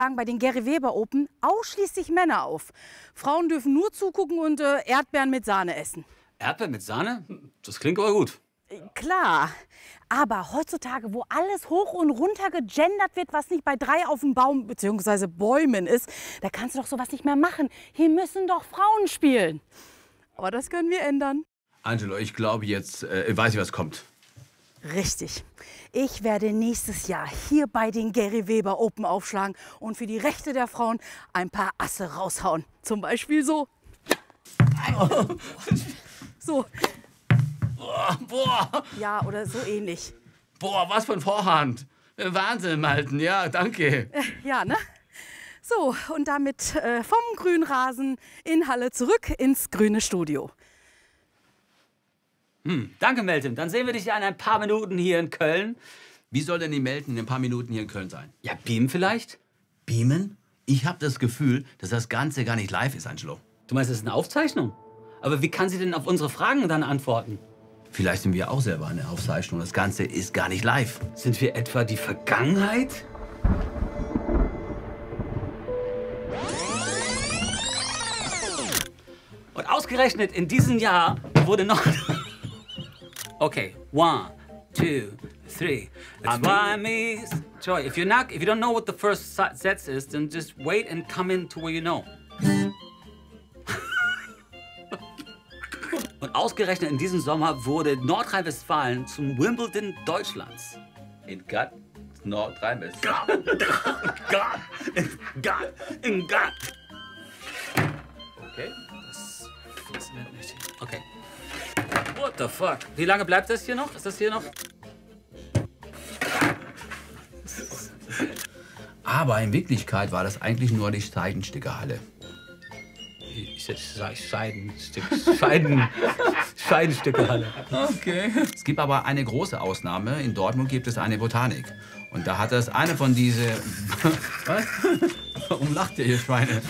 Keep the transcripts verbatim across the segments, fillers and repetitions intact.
Bei den Gary Weber Open ausschließlich Männer auf. Frauen dürfen nur zugucken und äh, Erdbeeren mit Sahne essen. Erdbeeren mit Sahne? Das klingt aber gut. Äh, klar. Aber heutzutage, wo alles hoch und runter gegendert wird, was nicht bei drei auf dem Baum bzw. Bäumen ist, da kannst du doch sowas nicht mehr machen. Hier müssen doch Frauen spielen. Aber das können wir ändern. Angelo, ich glaube jetzt, äh, weiß ich, was kommt. Richtig. Ich werde nächstes Jahr hier bei den Gary Weber Open aufschlagen und für die Rechte der Frauen ein paar Asse raushauen. Zum Beispiel so. So. Boah, boah. Ja, oder so ähnlich. Boah, was für ein Vorhand. Wahnsinn, Malten. Ja, danke. Ja, ne? So, und damit äh, vom Grünrasen in Halle zurück ins grüne Studio. Hm, danke, Meltem. Dann sehen wir dich ja in ein paar Minuten hier in Köln. Wie soll denn die Meltem in ein paar Minuten hier in Köln sein? Ja, beamen vielleicht? Beamen? Ich habe das Gefühl, dass das Ganze gar nicht live ist, Angelo. Du meinst, das ist eine Aufzeichnung? Aber wie kann sie denn auf unsere Fragen dann antworten? Vielleicht sind wir auch selber eine Aufzeichnung. Das Ganze ist gar nicht live. Sind wir etwa die Vergangenheit? Und ausgerechnet in diesem Jahr wurde noch... Okay, one, two, three. It's why me... Joy, if you're not, if you don't know what the first set is, then just wait and come in to where you know. Und ausgerechnet in diesem Sommer wurde Nordrhein-Westfalen zum Wimbledon Deutschlands. In Gott, Nordrhein-Westfalen. Gott, in Gott, in Gott. Okay, das funktioniert nicht. Okay. What the fuck? Wie lange bleibt das hier noch? Ist das hier noch? Aber in Wirklichkeit war das eigentlich nur die Scheidenstickerhalle. Ich sag Scheidenstück, Scheiden, Scheidenstückehalle. Okay. Es gibt aber eine große Ausnahme. In Dortmund gibt es eine Botanik. Und da hat das eine von diese... Was? Warum lacht ihr, ihr Schweine?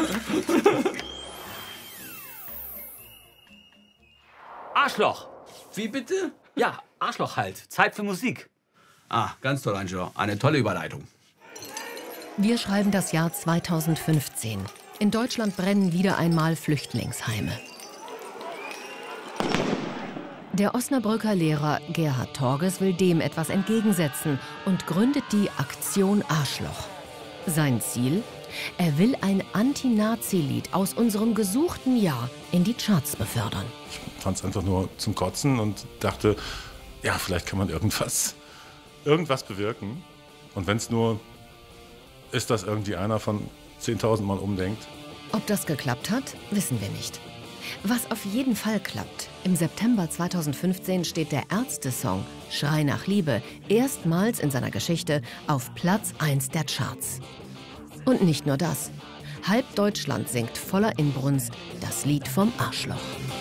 Arschloch. Wie bitte? Ja, Arschloch halt. Zeit für Musik. Ah, ganz toll, Angelo. Eine tolle Überleitung. Wir schreiben das Jahr zweitausendfünfzehn. In Deutschland brennen wieder einmal Flüchtlingsheime. Der Osnabrücker Lehrer Gerhard Torges will dem etwas entgegensetzen und gründet die Aktion Arschloch. Sein Ziel? Er will ein Anti-Nazi-Lied aus unserem gesuchten Jahr in die Charts befördern. Ich fand es einfach nur zum Kotzen und dachte, ja, vielleicht kann man irgendwas, irgendwas bewirken. Und wenn es nur ist, dass irgendwie einer von zehntausend Mal umdenkt. Ob das geklappt hat, wissen wir nicht. Was auf jeden Fall klappt: Im September zweitausendfünfzehn steht der Ärzte-Song Schrei nach Liebe erstmals in seiner Geschichte auf Platz eins der Charts. Und nicht nur das. Halb Deutschland singt voller Inbrunst das Lied vom Arschloch.